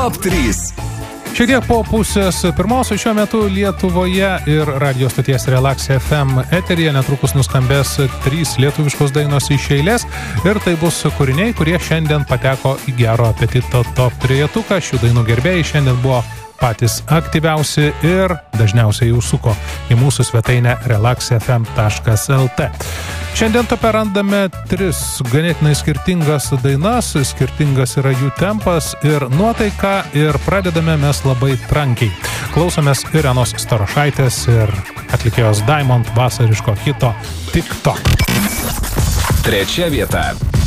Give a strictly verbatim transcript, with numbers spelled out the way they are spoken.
Top trys. Šiek tiek po pusės pirmos šiuo metu Lietuvoje ir radio stoties Relax F M eteryje netrukus nuskambės trys lietuviškos dainos iš eilės ir tai bus kūriniai, kurie šiandien pateko į Gero apetito top trejetuką. Šių dainų gerbėjai šiandien buvo patys aktyviausi ir dažniausiai užsuko į mūsų svetainę relax f m taškas l t. Šiandien tope randame tris ganėtinai skirtingas dainas, skirtingas yra jų tempas ir nuotaika ir pradedame mes labai trankiai. Klausomės Irenos Starošaitės ir atlikėjos Diamond vasariško hito TikTok. Trečia vieta.